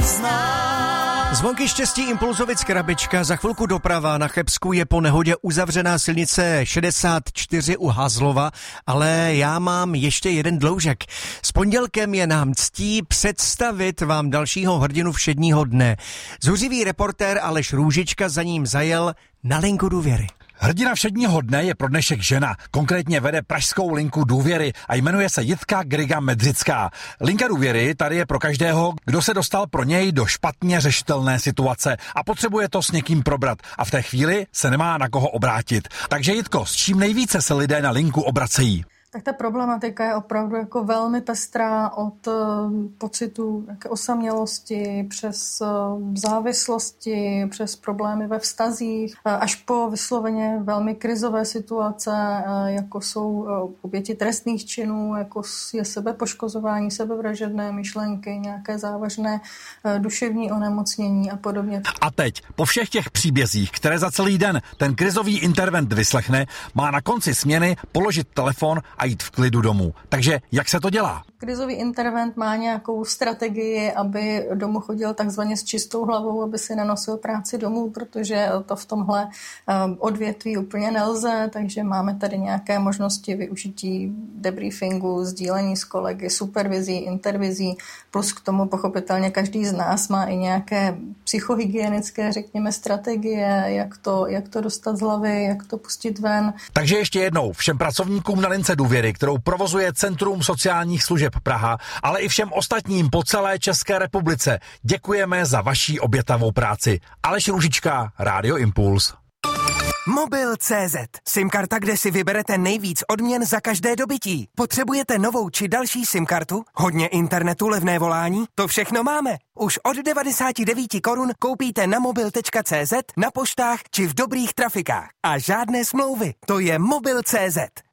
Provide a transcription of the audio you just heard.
Zvonky štěstí, Impulzovic Krabička, za chvilku doprava. Na Chebsku je po nehodě uzavřená silnice 64 u Hazlova, ale já mám ještě jeden dloužek. S pondělkem je nám ctí představit vám dalšího hrdinu všedního dne. Zuřivý reportér Aleš Růžička za ním zajel na linku důvěry. Hrdina všedního dne je pro dnešek žena, konkrétně vede pražskou linku důvěry a jmenuje se Jitka Griga Medřická. Linka důvěry tady je pro každého, kdo se dostal pro něj do špatně řešitelné situace a potřebuje to s někým probrat a v té chvíli se nemá na koho obrátit. Takže Jitko, s čím nejvíce se lidé na linku obracejí? Tak ta problematika je opravdu jako velmi pestrá od pocitu osamělosti, přes závislosti, přes problémy ve vztazích, až po vysloveně velmi krizové situace, jako jsou oběti trestných činů, jako je sebepoškozování, sebevražedné myšlenky, nějaké závažné duševní onemocnění a podobně. A teď, po všech těch příbězích, které za celý den ten krizový intervent vyslechne, má na konci směny položit telefon a jít v klidu domů. Takže jak se to dělá? Krizový intervent má nějakou strategii, aby domů chodil takzvaně s čistou hlavou, aby si nenosil práci domů, protože to v tomhle odvětví úplně nelze, takže máme tady nějaké možnosti využití debriefingu, sdílení s kolegy, supervizí, intervizí, plus k tomu pochopitelně každý z nás má i nějaké psychohygienické, řekněme, strategie, jak to dostat z hlavy, jak to pustit ven. Takže ještě jednou všem pracovníkům na lince důvěry, kterou provozuje Centrum sociálních služeb Praha, ale i všem ostatním po celé České republice. Děkujeme za vaši obětavou práci. Aleš Růžička, Rádio Impuls. Mobil.cz. SIM-karta, kde si vyberete nejvíc odměn za každé dobytí. Potřebujete novou či další SIM-kartu? Hodně internetu, levné volání? To všechno máme. Už od 99 korun koupíte na mobil.cz, na poštách či v dobrých trafikách. A žádné smlouvy. To je Mobil.cz.